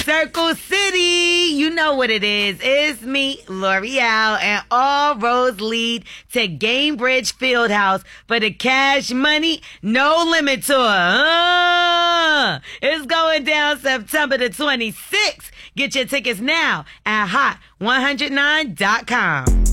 Circle City. You know what it is. It's me, L'Oreal, and all roads lead to Gainbridge Fieldhouse for the Cash Money No Limit Tour. It's going down September the 26th. Get your tickets now at hot109.com.